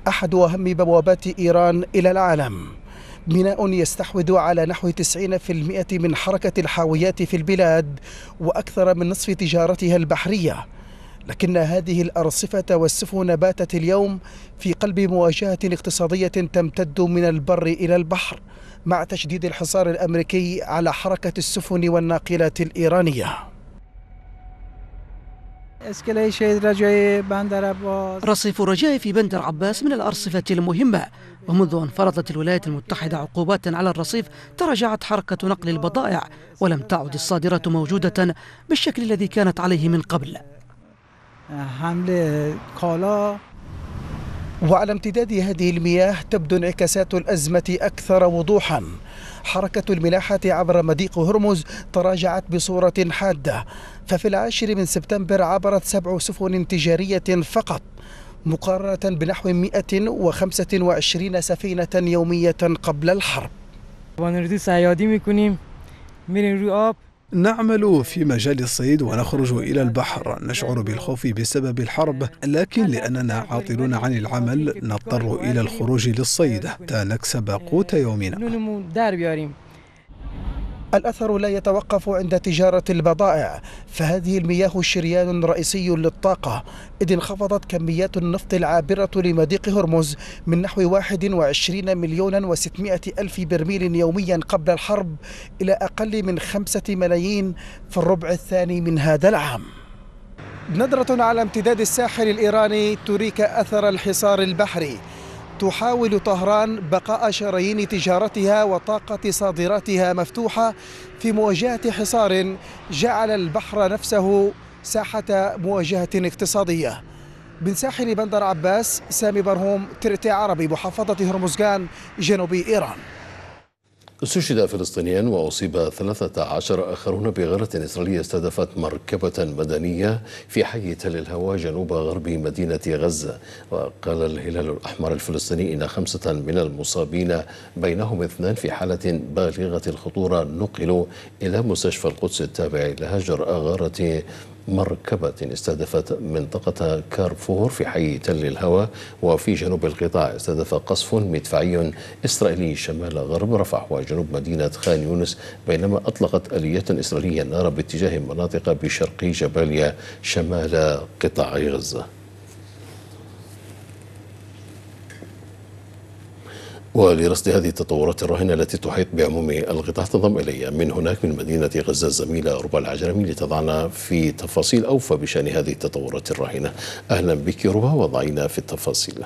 أحد أهم بوابات إيران إلى العالم، ميناء يستحوذ على نحو 90% من حركة الحاويات في البلاد وأكثر من نصف تجارتها البحرية. لكن هذه الأرصفة والسفن باتت اليوم في قلب مواجهة اقتصادية تمتد من البر إلى البحر، مع تشديد الحصار الأمريكي على حركة السفن والناقلات الإيرانية. رصيف الرجاء في بندر عباس من الأرصفة المهمة، ومنذ أن فرضت الولايات المتحدة عقوبات على الرصيف تراجعت حركة نقل البضائع، ولم تعد الصادرات موجودة بالشكل الذي كانت عليه من قبل. وعلى امتداد هذه المياه تبدو انعكاسات الأزمة أكثر وضوحا. حركة الملاحة عبر مضيق هرمز تراجعت بصورة حادة، ففي 10 سبتمبر عبرت 7 سفن تجارية فقط، مقارنة بنحو 125 سفينة يومية قبل الحرب. نعمل في مجال الصيد ونخرج إلى البحر، نشعر بالخوف بسبب الحرب، لكن لأننا عاطلون عن العمل نضطر إلى الخروج للصيد حتى نكسب قوت يومنا. الأثر لا يتوقف عند تجارة البضائع، فهذه المياه شريان رئيسي للطاقة، إذ انخفضت كميات النفط العابرة لمضيق هرمز من نحو 21 مليون و600 ألف برميل يوميا قبل الحرب إلى أقل من 5 ملايين في الربع الثاني من هذا العام. نظرة على امتداد الساحل الإيراني تريك أثر الحصار البحري. تحاول طهران بقاء شرايين تجارتها وطاقة صادراتها مفتوحة في مواجهة حصار جعل البحر نفسه ساحة مواجهة اقتصادية. من ساحل بندر عباس، سامي برهوم، ترتي عربي، محافظة هرمزغان، جنوبي إيران. استشهد فلسطينيان وأصيب 13 آخرون بغارة إسرائيلية استهدفت مركبة مدنية في حي تل الهوى جنوب غرب مدينة غزة. وقال الهلال الأحمر الفلسطيني إن 5 من المصابين بينهم 2 في حالة بالغة الخطورة نقلوا إلى مستشفى القدس التابع لهجر غارة مركبة استهدفت منطقة كارفور في حي تل الهوى وفي جنوب القطاع. استهدف قصف مدفعي إسرائيلي شمال غرب رفح وجنوب مدينة خان يونس، بينما أطلقت آليات إسرائيلية النار باتجاه مناطق بشرقي جباليا شمال قطاع غزة. ولرصد هذه التطورات الراهنة التي تحيط بعموم القطاع تنضم إلي من هناك من مدينة غزة الزميلة ربى العجرمي لتضعنا في تفاصيل أوفى بشأن هذه التطورات الراهنة. أهلا بك ربى، وضعينا في التفاصيل.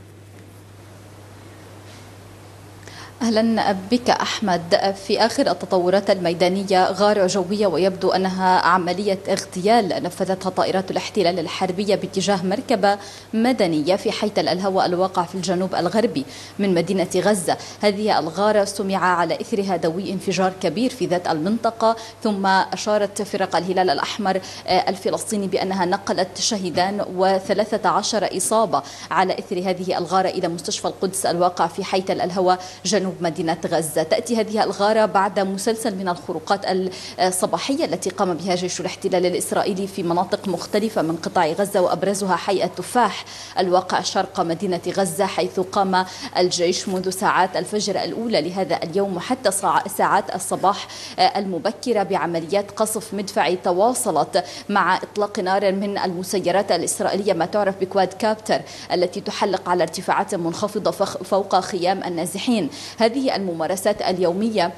أهلا بك أحمد. في آخر التطورات الميدانية غارة جوية ويبدو أنها عملية اغتيال نفذتها طائرات الاحتلال الحربية باتجاه مركبة مدنية في حي تل الهوى الواقع في الجنوب الغربي من مدينة غزة. هذه الغارة سمع على إثرها دوي انفجار كبير في ذات المنطقة، ثم أشارت فرق الهلال الأحمر الفلسطيني بأنها نقلت شهيدان و13 إصابة على إثر هذه الغارة إلى مستشفى القدس الواقع في حي تل الهوى جنوب مدينة غزة. تأتي هذه الغارة بعد مسلسل من الخروقات الصباحية التي قام بها جيش الاحتلال الإسرائيلي في مناطق مختلفة من قطاع غزة، وأبرزها حي التفاح الواقع شرق مدينة غزة، حيث قام الجيش منذ ساعات الفجر الأولى لهذا اليوم وحتى ساعات الصباح المبكرة بعمليات قصف مدفعي تواصلت مع إطلاق نار من المسيرات الإسرائيلية ما تعرف بكواد كابتر التي تحلق على ارتفاعات منخفضة فوق خيام النازحين. هذه الممارسات اليومية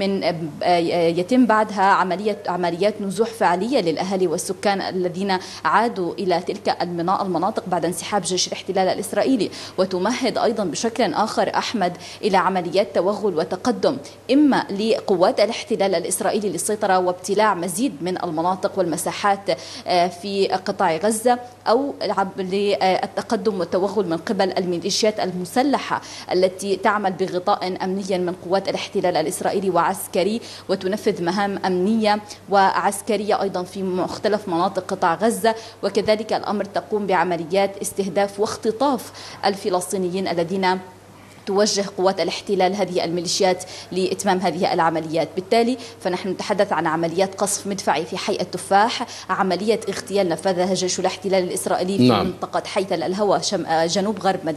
يتم بعدها عمليات نزوح فعلية للأهالي والسكان الذين عادوا إلى تلك المناطق بعد انسحاب جيش الاحتلال الإسرائيلي، وتمهد أيضا بشكل آخر أحمد إلى عمليات توغل وتقدم إما لقوات الاحتلال الإسرائيلي للسيطرة وابتلاع مزيد من المناطق والمساحات في قطاع غزة، أو للتقدم والتوغل من قبل الميليشيات المسلحة التي تعمل بغطاء أمنيا من قوات الاحتلال الإسرائيلي وعسكري، وتنفذ مهام أمنية وعسكرية أيضا في مختلف مناطق قطاع غزة. وكذلك الأمر تقوم بعمليات استهداف واختطاف الفلسطينيين الذين توجه قوات الاحتلال هذه الميليشيات لإتمام هذه العمليات. بالتالي فنحن نتحدث عن عمليات قصف مدفعي في حي التفاح، عملية اغتيال نفذها جيش الاحتلال الإسرائيلي في منطقة حي تل الهوى جنوب غرب مدينة